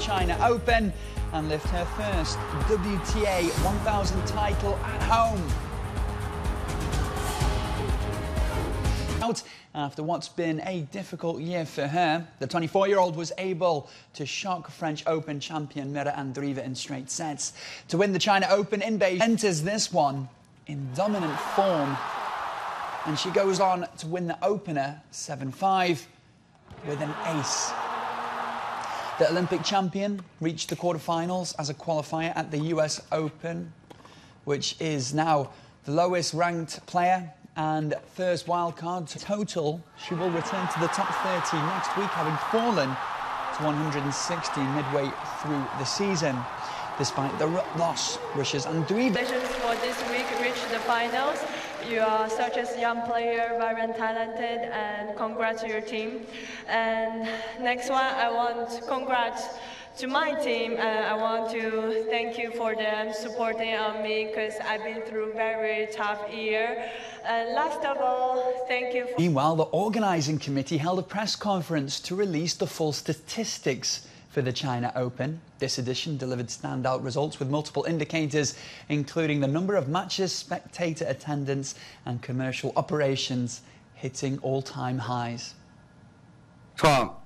China Open and lift her first WTA 1000 title at home. After what's been a difficult year for her, the 24-year-old was able to shock French Open champion Mira Andreeva in straight sets. To win the China Open in Beijing, enters this one in dominant form. And she goes on to win the opener 7-5 with an ace. The Olympic champion reached the quarterfinals as a qualifier at the US Open, which is now the lowest ranked player and first wildcard. Total, she will return to the top 30 next week, having fallen to 160 midway through the season. Despite the loss, Russia's Andreeva. Congratulations for this week, reached the finals. You are such a young player, very talented, and congrats to your team. And next one, I want congrats to my team. I want to thank you for them supporting on me because I've been through a very tough year. And last of all, thank you. Meanwhile, the organising committee held a press conference to release the full statistics for the China Open. This edition delivered standout results with multiple indicators, including the number of matches, spectator attendance and commercial operations hitting all-time highs.